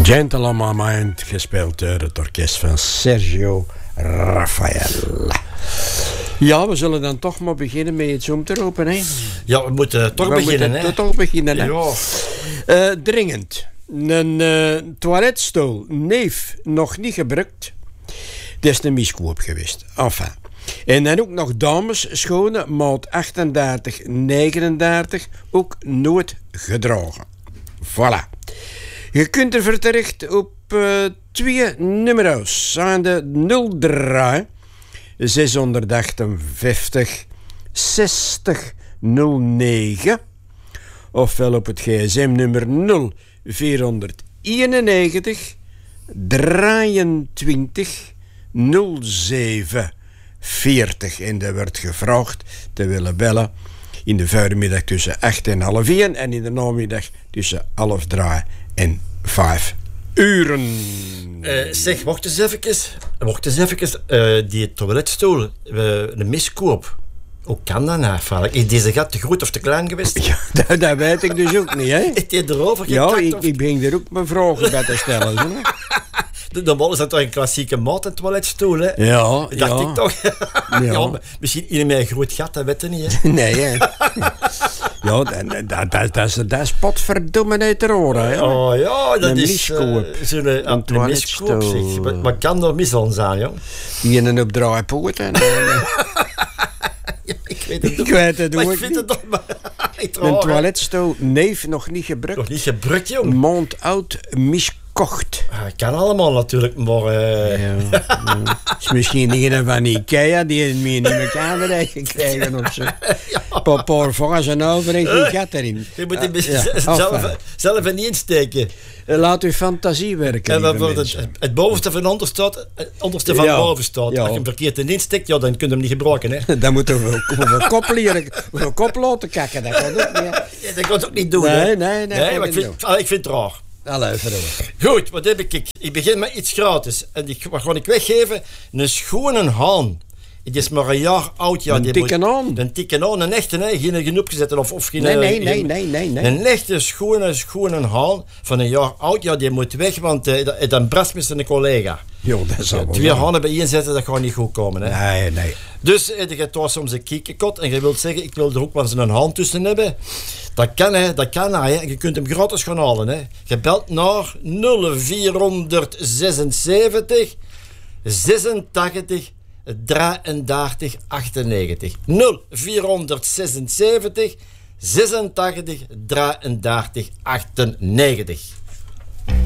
Gentleman Mind, gespeeld door het orkest van Sergio Raffaella. Ja, we zullen dan toch maar beginnen met het zoom te roepen, hè? Ja, we moeten toch beginnen, hè? Toch beginnen, hè? Ja. Dringend. Een toiletstoel, neef, nog niet gebruikt. Dat is een miskoop geweest. Enfin. En dan ook nog dames, schone, maat 38, 39, ook nooit gedragen. Voilà. Je kunt ervoor terecht op 2 nummers. Zijn de 03 658 60 09 ofwel op het gsm-nummer 0491 23 07 40. En er wordt gevraagd te willen bellen in de voormiddag tussen 8 en half 1 en in de namiddag tussen half 3 en 5 uren. Zeg, wacht eens even. Die toiletstoel, een miskoop. Hoe kan dat nou? Is deze gat te groot of te klein geweest? Ja, dat weet ik dus ook niet, hè? Heeft hij erover gekakt? Ja, ik begin er ook mijn vragen bij te stellen. Normaal is dat toch een klassieke maat, een toiletstoel, hè? Ja, dacht ik toch. Ja. Ja, misschien in een groot gat, dat weet je niet, hè? Nee, hè? Ja, dat is potverdomme uit de oren, hè? Oh ja, dat een is miskoop. Een miskoop, zeg. Wat kan er mis aan zijn, joh? Die een op draaipoten. Ja, ik weet het ook. Maar ik vind het toch maar... Een toiletstoel, neef, nog niet gebruikt. Nog niet gebruikt, jong. Maand oud, miskocht. Kan allemaal natuurlijk, maar... Ja. Is misschien een van Ikea die het meer niet meer kamer gekregen of zo. Ja. Een paar vangen en over en geen gat erin. Je moet hem zelf in insteken. Laat uw fantasie werken. En bijvoorbeeld het bovenste van onderste van boven staat. Ja. Als je hem verkeerd in insteekt, ja, dan kun je hem niet gebruiken, hè. Dan moeten we kop leren, we kop laten kakken. Dat kan ook niet. Ja, dat kan je ook niet doen, Nee, hè. nee, maar ik vind het raar. Allee, verder. Goed, wat heb ik? Ik begin met iets gratis. En wat ga ik weggeven? Een schone haan. Het is maar een jaar oud. Ja, een dikke haan? Een dikke haan, een echte, hè. Geen genoepgezette of geen... Nee. Een echte schone haan van een jaar oud. Ja, die moet weg, want dan brast met zijn collega. Jo, dat is allemaal 2 hanen bij inzetten, dat gaat niet goed komen, hè. Nee. Dus je gaat thuis soms een kiekenkot en je wilt zeggen, ik wil er ook wel eens een haan tussen hebben. Dat kan, hè. Je kunt hem gratis gaan halen, hè. Je belt naar 0476 86 33 98. 0476 86 33 98.